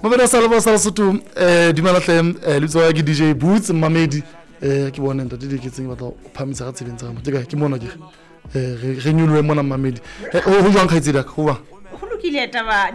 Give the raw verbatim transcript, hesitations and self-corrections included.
Mamela salva salsutu eh dimalatlem eh lutso ya ke D J Boots Mamedi eh ke bona ntate di ke tseng batla o phamisa ga tsebeng tsa mo teka ke mona ke eh re nyulwe mona Mamedi ho jwang khaitsedi ka ho ba go lokile taba